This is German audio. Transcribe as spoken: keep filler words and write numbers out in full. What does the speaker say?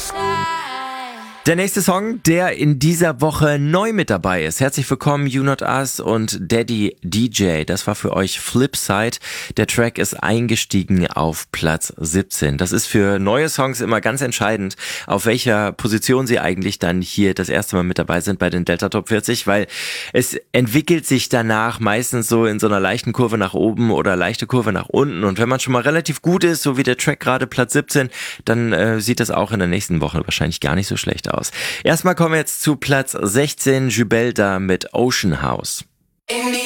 Der nächste Song, der in dieser Woche neu mit dabei ist. Herzlich willkommen, You Not Us und Daddy D J. Das war für euch Flipside. Der Track ist eingestiegen auf Platz siebzehn. Das ist für neue Songs immer ganz entscheidend, auf welcher Position sie eigentlich dann hier das erste Mal mit dabei sind bei den Delta Top vierzig, weil es entwickelt sich danach meistens so in so einer leichten Kurve nach oben oder leichte Kurve nach unten. Und wenn man schon mal relativ gut ist, so wie der Track gerade Platz siebzehn, dann äh, sieht das auch in der nächsten Woche wahrscheinlich gar nicht so schlecht aus. Erstmal kommen wir jetzt zu Platz sechzehn, Jubelda mit Ocean House.